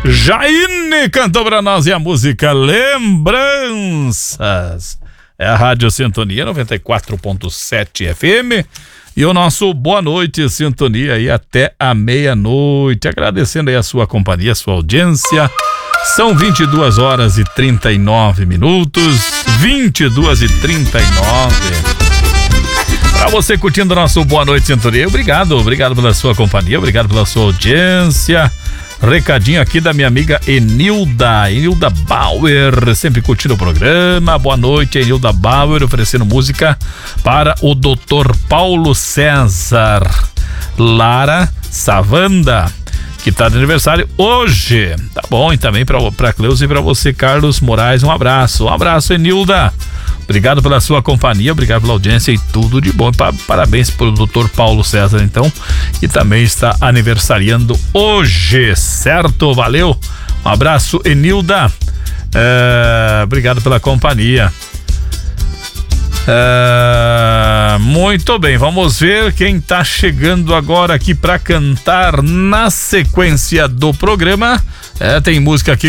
Jaine cantou pra nós e a música Lembranças. É a Rádio Sintonia 94.7 FM e o nosso Boa Noite Sintonia aí até a meia-noite. Agradecendo aí a sua companhia, a sua audiência. São 22 horas e 39 minutos. 22 e 39. Pra você curtindo o nosso Boa Noite Sintonia, obrigado pela sua companhia, obrigado pela sua audiência. Recadinho aqui da minha amiga Enilda Bauer, sempre curtindo o programa. Boa noite, Enilda Bauer, oferecendo música para o Dr. Paulo César Lara Savanda, que tá de aniversário hoje. Tá bom, e também pra Cleusa e pra você, Carlos Moraes, um abraço, Enilda. Obrigado pela sua companhia, obrigado pela audiência e tudo de bom. Parabéns pro Dr. Paulo César, então, que também está aniversariando hoje, certo? Valeu, um abraço, Enilda. Obrigado pela companhia. Muito bem, vamos ver quem tá chegando agora aqui para cantar na sequência do programa. Tem música aqui